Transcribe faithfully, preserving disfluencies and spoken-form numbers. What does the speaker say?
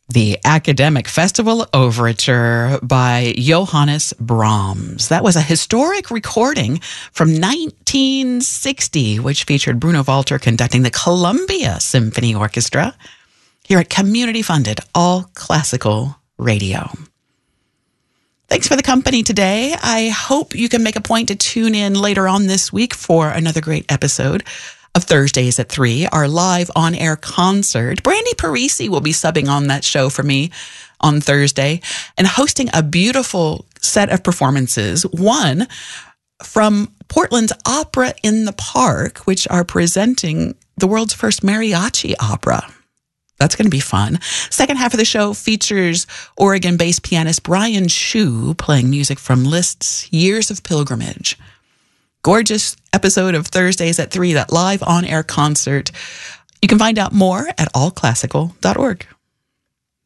The Academic Festival Overture by Johannes Brahms. That was a historic recording from nineteen sixty, which featured Bruno Walter conducting the Columbia Symphony Orchestra here at community-funded all-classical radio. Thanks for the company today. I hope you can make a point to tune in later on this week for another great episode of Thursdays at three, our live on-air concert. Brandy Parisi will be subbing on that show for me on Thursday and hosting a beautiful set of performances. One from Portland's Opera in the Park, which are presenting the world's first mariachi opera. That's going to be fun. Second half of the show features Oregon-based pianist Brian Shu playing music from Liszt's Years of Pilgrimage. Gorgeous episode of Thursdays at three, that live on-air concert. You can find out more at all classical dot org.